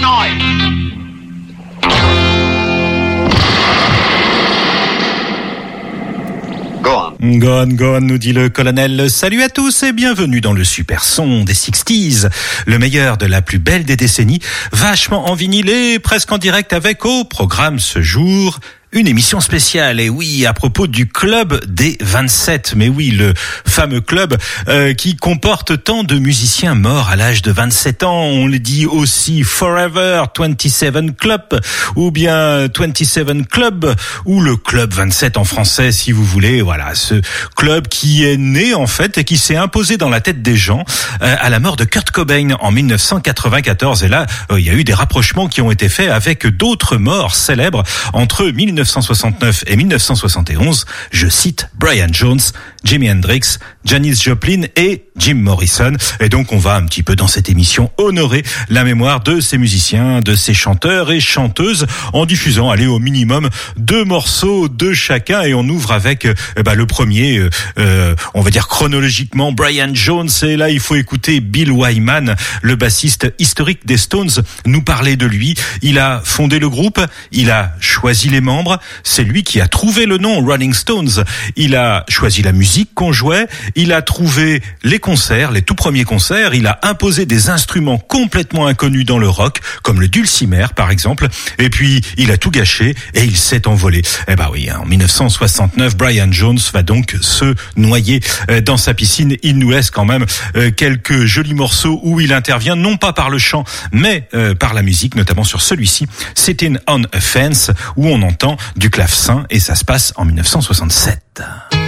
Go on, nous dit le colonel. Salut à tous et bienvenue dans le super son des 60s. Le meilleur de la plus belle des décennies, vachement en vinyle, presque en direct avec au programme ce jour une émission spéciale, et oui, à propos du club des 27. Mais oui, le fameux club qui comporte tant de musiciens morts à l'âge de 27 ans. On le dit aussi Forever 27 Club, ou bien 27 Club, ou le Club 27 en français, si vous voulez. Voilà, ce club qui est né, en fait, et qui s'est imposé dans la tête des gens à la mort de Kurt Cobain en 1994. Et là, il y a eu des rapprochements qui ont été faits avec d'autres morts célèbres entre 1969 et 1971, je cite Brian Jones, Jimi Hendrix, Janis Joplin et Jim Morrison. Et donc on va un petit peu dans cette émission honorer la mémoire de ces musiciens, de ces chanteurs et chanteuses en diffusant, allez, au minimum 2 morceaux de chacun. Et on ouvre avec le premier, on va dire chronologiquement, Brian Jones. Et là il faut écouter Bill Wyman, le bassiste historique des Stones, nous parler de lui. Il a fondé le groupe, il a choisi les membres, c'est lui qui a trouvé le nom Rolling Stones, il a choisi la musique qu'on jouait, il a trouvé les concerts, les tout premiers concerts, il a imposé des instruments complètement inconnus dans le rock, comme le dulcimer par exemple, et puis il a tout gâché et il s'est envolé. Eh ben oui, en 1969, Brian Jones va donc se noyer dans sa piscine. Il nous laisse quand même quelques jolis morceaux où il intervient, non pas par le chant, mais par la musique, notamment sur celui-ci, Sitting on a Fence, où on entend du clavecin, et ça se passe en 1967.